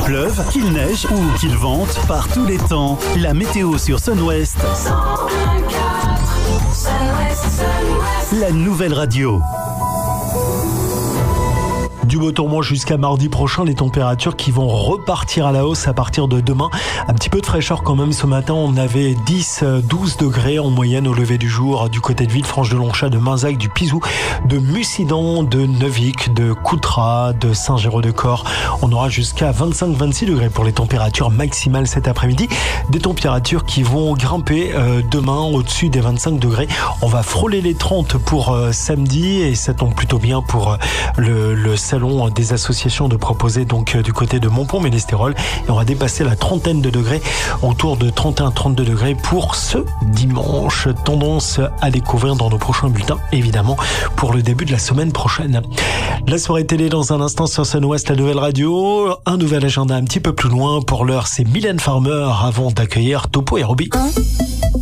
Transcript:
pleuve, qu'il neige ou qu'il vente, par tous les temps, la météo sur Sun West. La nouvelle radio. Du beau tourment jusqu'à mardi prochain, les températures qui vont repartir à la hausse à partir de demain. Un petit peu de fraîcheur quand même ce matin, on avait 10-12 degrés en moyenne au lever du jour du côté de Villefranche-de-Longchat, de Minzac, du Pizou, de Mussidan, de Neuvic, de Coutras, de Saint-Géraud-de-Corps. On aura jusqu'à 25-26 degrés pour les températures maximales cet après-midi. Des températures qui vont grimper demain au-dessus des 25 degrés. On va frôler les 30 pour samedi et ça tombe plutôt bien pour le salon des associations de proposer donc du côté de Montpont-Ménestérol et on va dépasser la trentaine de degrés, autour de 31-32 degrés pour ce dimanche. Tendance à découvrir dans nos prochains bulletins, évidemment, pour le début de la semaine prochaine. La soirée télé dans un instant sur Sun West, la nouvelle radio. Un nouvel agenda un petit peu plus loin. Pour l'heure, c'est Mylène Farmer avant d'accueillir Topo et Robbie.